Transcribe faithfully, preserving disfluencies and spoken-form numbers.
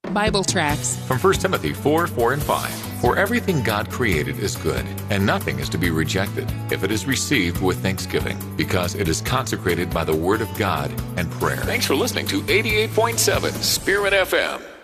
Bible tracts. From First Timothy four, four, and five. For everything God created is good, and nothing is to be rejected if it is received with thanksgiving, because it is consecrated by the Word of God and prayer. Thanks for listening to eighty-eight point seven Spirit F M.